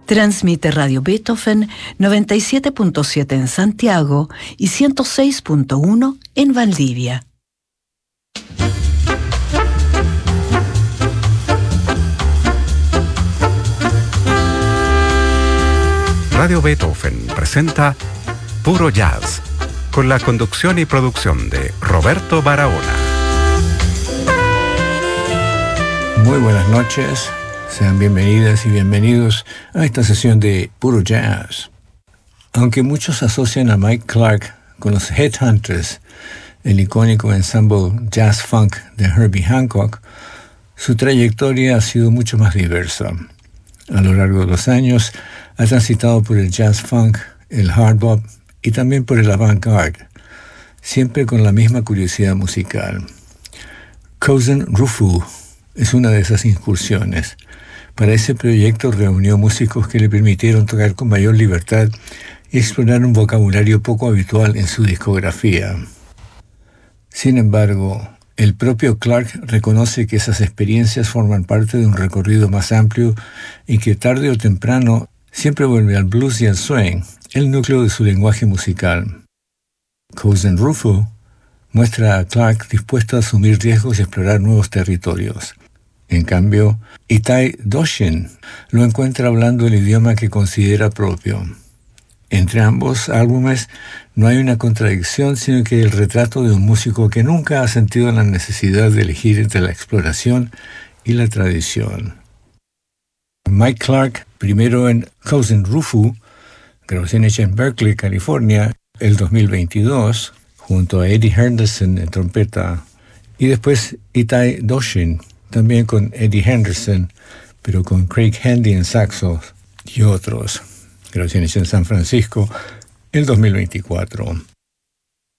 Transmite Radio Beethoven 97.7 en Santiago y 106.1 en Valdivia. Radio Beethoven presenta Puro Jazz, con la conducción y producción de Roberto Barahona. Muy buenas noches, sean bienvenidas y bienvenidos a esta sesión de Puro Jazz. Aunque muchos asocian a Mike Clark con los Headhunters, el icónico ensemble jazz funk de Herbie Hancock, su trayectoria ha sido mucho más diversa. A lo largo de los años ha transitado por el jazz funk, el hard bop y también por el avant-garde, siempre con la misma curiosidad musical. Cousin Rufu es una de esas incursiones. Para ese proyecto reunió músicos que le permitieron tocar con mayor libertad y explorar un vocabulario poco habitual en su discografía. Sin embargo, el propio Clark reconoce que esas experiencias forman parte de un recorrido más amplio y que tarde o temprano siempre vuelve al blues y al swing, el núcleo de su lenguaje musical. Cousin Rufu muestra a Clark dispuesto a asumir riesgos y explorar nuevos territorios. En cambio, Itai Doshin lo encuentra hablando el idioma que considera propio. Entre ambos álbumes no hay una contradicción, sino que el retrato de un músico que nunca ha sentido la necesidad de elegir entre la exploración y la tradición. Mike Clark, primero en Cousin Rufu, grabación hecha en Berkeley, California, el 2022, junto a Eddie Henderson en trompeta, y después Itai Doshin, también con Eddie Henderson, pero con Craig Handy en saxo y otros. Grabación hecha en San Francisco, el 2024.